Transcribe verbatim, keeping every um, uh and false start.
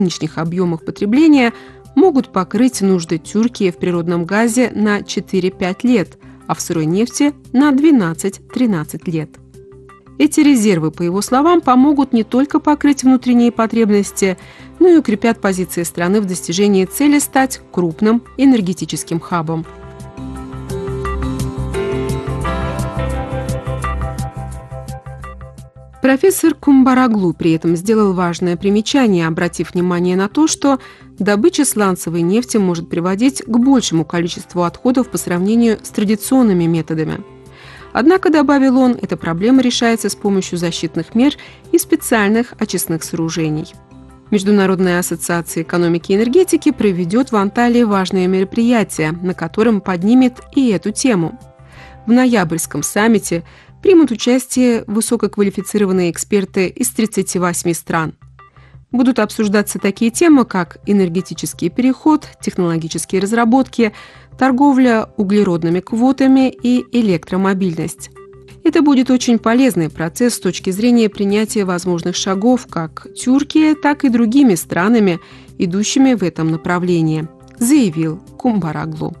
нынешних объемах потребления могут покрыть нужды Тюркии в природном газе на четыре-пять лет, а в сырой нефти на двенадцать-тринадцать лет. Эти резервы, по его словам, помогут не только покрыть внутренние потребности, но и укрепят позиции страны в достижении цели стать крупным энергетическим хабом. Профессор Кумбараглу при этом сделал важное примечание, обратив внимание на то, что добыча сланцевой нефти может приводить к большему количеству отходов по сравнению с традиционными методами. Однако, добавил он, эта проблема решается с помощью защитных мер и специальных очистных сооружений. Международная ассоциация экономики и энергетики проведет в Анталии важное мероприятие, на котором поднимет и эту тему. В ноябрьском саммите примут участие высококвалифицированные эксперты из тридцати восьми стран. Будут обсуждаться такие темы, как энергетический переход, технологические разработки, торговля углеродными квотами и электромобильность. Это будет очень полезный процесс с точки зрения принятия возможных шагов как Тюркии, так и другими странами, идущими в этом направлении, заявил Кумбараглу.